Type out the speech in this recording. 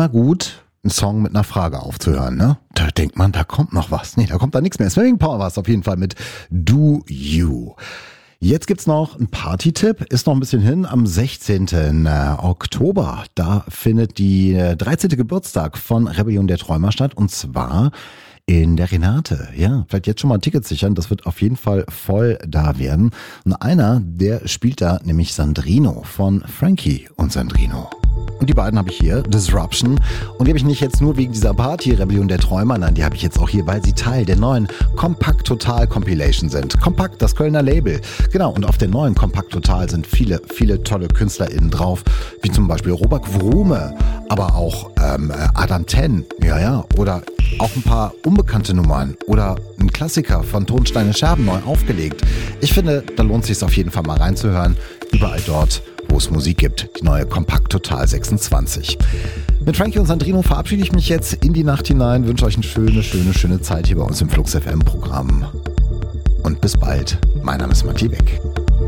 immer gut, einen Song mit einer Frage aufzuhören, ne? Da denkt man, da kommt noch was. Nee, da kommt da nichts mehr. Swimming Power war es auf jeden Fall mit Do You. Jetzt gibt's noch einen Party-Tipp, ist noch ein bisschen hin, am 16. Oktober. Da findet die 13. Geburtstag von Rebellion der Träumer statt, und zwar in der Renate. Ja, vielleicht jetzt schon mal Tickets sichern, das wird auf jeden Fall voll da werden. Und einer, der spielt da nämlich Sandrino von Frankie und Sandrino. Und die beiden habe ich hier, Disruption. Und die habe ich nicht jetzt nur wegen dieser Party Rebellion der Träumer, nein, die habe ich jetzt auch hier, weil sie Teil der neuen Kompakt Total Compilation sind. Kompakt, das Kölner Label. Genau, und auf der neuen Kompakt Total sind viele, viele tolle KünstlerInnen drauf, wie zum Beispiel Robert Wrume, aber auch Adam Ten, oder auch ein paar unbekannte Nummern oder ein Klassiker von Tonsteine Scherben neu aufgelegt. Ich finde, da lohnt es sich auf jeden Fall mal reinzuhören. Überall dort, wo es Musik gibt. Die neue Kompakt Total 26. Mit Frankie und Sandrino verabschiede ich mich jetzt in die Nacht hinein. Wünsche euch eine schöne Zeit hier bei uns im Flux FM Programm. Und bis bald. Mein Name ist Matti Beck.